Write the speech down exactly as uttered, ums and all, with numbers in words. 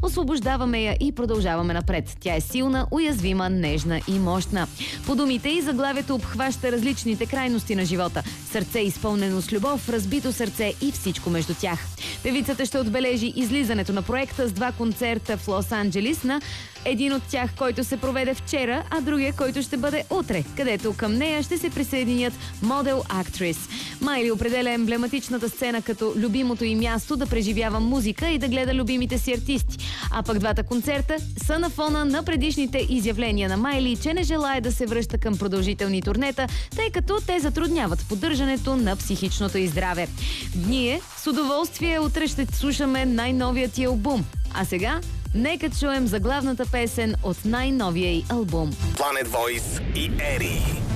Освобождаваме я и продължаваме напред. Тя е силна, уязвима, нежна и мощна. По думите и заглавието обхваща различните крайности на живота. Сърце изпълнено с любов, разбито сърце и всичко между тях. Певицата ще отбележи излизането на проекта с два концерта в Лос-Анджелис, на един от тях, който се проведе вчера, а другия, който ще бъде утре, където към нея ще се присъединят модел актрис. Майли определя емблематичната сцена като любимото й място да преживява музика и да гледа любимите си артисти. А пък двата концерта са на фона на предишните изявления на Майли, че не желае да се връща към продължителни турнета, тъй като те затрудняват поддържането на психичното й здраве. Ние с удоволствие утре ще слушаме най-новият ти албум. А сега нека чуем заглавната песен от най-новия й албум. Planet Voice и Ери.